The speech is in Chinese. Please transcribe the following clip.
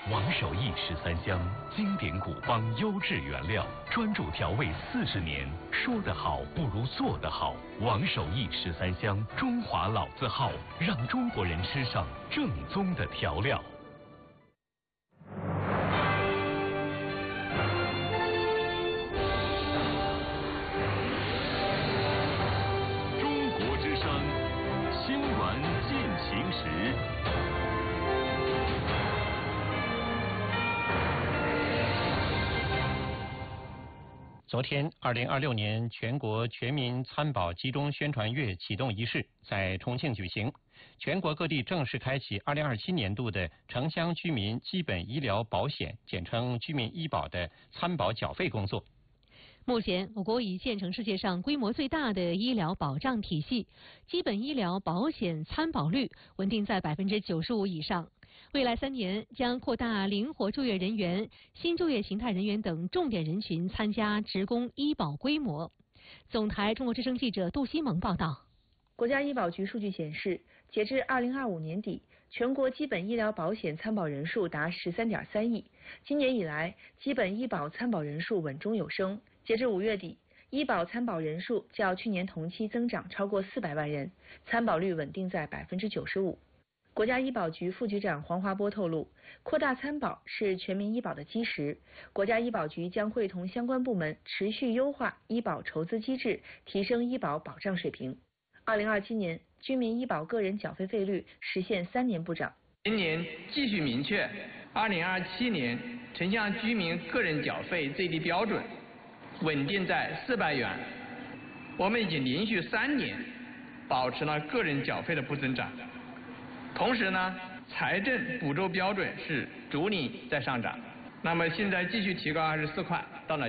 王守义13香，经典古方优质原料，专注调味40年。说得好不如做得好。王守义13香，中华老字号，让中国人吃上正宗的调料。中国之声，新闻进行时。 昨天，2026年全国全民参保集中宣传月启动仪式在重庆举行，全国各地正式开启2027年度的城乡居民基本医疗保险（简称居民医保）的参保缴费工作。 目前，我国已建成世界上规模最大的医疗保障体系，基本医疗保险参保率稳定在95%以上。未来3年将扩大灵活就业人员、新就业形态人员等重点人群参加职工医保规模。总台中国之声记者杜西萌报道。 国家医保局数据显示，截至2025年底，全国基本医疗保险参保人数达13.3亿。今年以来，基本医保参保人数稳中有升。截至5月底，医保参保人数较去年同期增长超过400万人，参保率稳定在95%。国家医保局副局长黄华波透露，扩大参保是全民医保的基石，国家医保局将会同相关部门持续优化医保筹资机制，提升医保保障水平。2027年，居民医保个人缴费费率实现3年不涨。 今年继续明确，2027年城乡居民个人缴费最低标准稳定在400元。我们已经连续3年保持了个人缴费的不增长。同时呢，财政补助标准是逐年在上涨。那么现在继续提高24块，到了